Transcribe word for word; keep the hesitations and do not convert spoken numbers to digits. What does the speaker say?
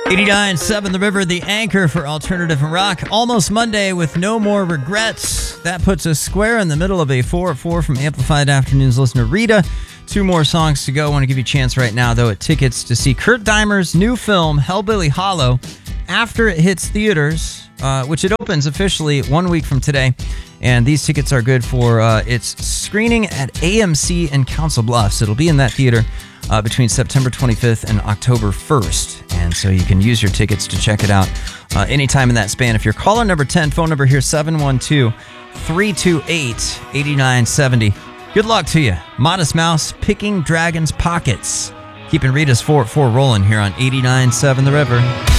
eighty-nine point seven The River, the anchor for alternative and rock. Almost Monday with no more regrets. That puts us square in the middle of a four at four from Amplified Afternoons listener Rita. Two more songs to go. I want to give you a chance right now, though, at tickets to see Kurt Deimer's new film, Hellbilly Hollow, after it hits theaters, uh, which it opens officially one week from today. And these tickets are good for uh, its screening at A M C in Council Bluffs. It'll be in that theater uh, between September twenty-fifth and October first. And so you can use your tickets to check it out uh, anytime in that span. If you're caller number ten, phone number here, seven one two, three two eight, eight nine seven zero. Good luck to you. Modest Mouse, Picking Dragons' Pockets. Keeping Rita's four at four rolling here on eighty-nine point seven The River.